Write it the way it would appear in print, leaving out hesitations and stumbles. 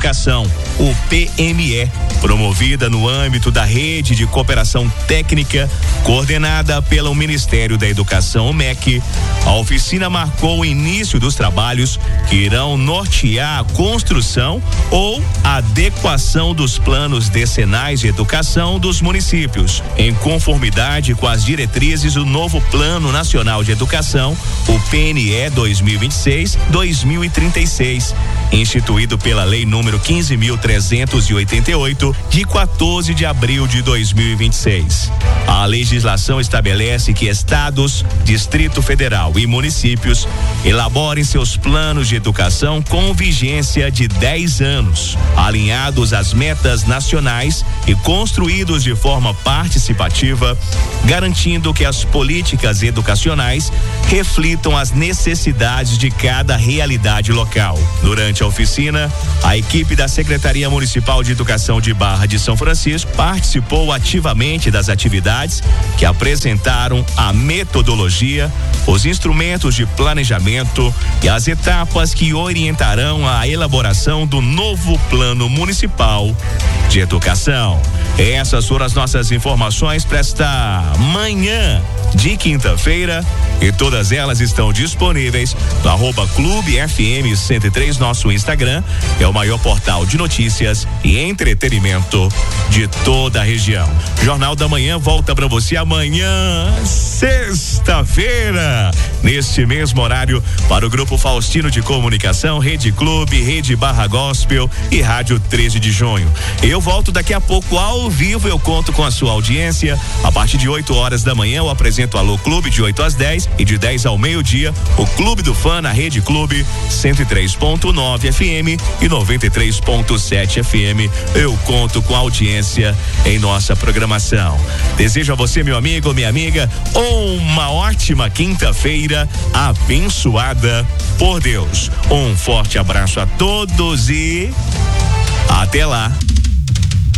Educação, o PME, promovida no âmbito da Rede de Cooperação Técnica, coordenada pelo Ministério da Educação, o MEC. A oficina marcou o início dos trabalhos que irão nortear a construção ou adequação dos planos decenais de educação dos municípios, em conformidade com as diretrizes do novo Plano Nacional de Educação, o PNE 2026-2036, instituído pela Lei número 15.388, de 14 de abril de 2026. A legislação estabelece que estados, Distrito Federal e municípios elaborem seus planos de educação com vigência de 10 anos, alinhados às metas nacionais e construídos de forma participativa, garantindo que as políticas educacionais reflitam as necessidades de cada realidade local. Durante a oficina, a equipe da Secretaria Municipal de Educação de Barra de São Francisco participou ativamente das atividades que apresentaram a metodologia, os instrumentos de planejamento e as etapas que orientarão a elaboração do novo Plano Municipal de Educação. Essas foram as nossas informações para esta manhã de quinta-feira, e todas elas estão disponíveis no @clubefm103, nosso Instagram, é o maior portal de notícias e entretenimento de toda a região. Jornal da Manhã volta para você amanhã, sexta-feira, neste mesmo horário, para o Grupo Faustino de Comunicação, Rede Clube, Rede Barra Gospel e Rádio 13 de Junho. Eu volto daqui a pouco ao vivo, eu conto com a sua audiência. A partir de 8 horas da manhã eu apresento o Alô Clube de 8 às 10 e de 10 ao meio-dia, o Clube do Fã na Rede Clube 103.9 FM e 93.7 FM. Eu conto com a audiência em nossa programação. Desejo a você, meu amigo, minha amiga, uma ótima quinta-feira abençoada por Deus. Um forte abraço a todos e até lá.